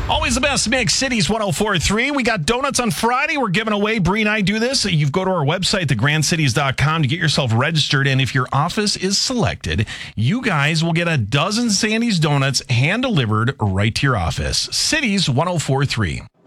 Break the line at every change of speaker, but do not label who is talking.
Always the best mix, Cities 104.3. We got donuts on Friday. We're giving away. Bree and I do this. You go to our website, thegrandcities.com, to get yourself registered. And if your office is selected, you guys will get a dozen Sandy's donuts hand-delivered right to your office. Cities 104.3.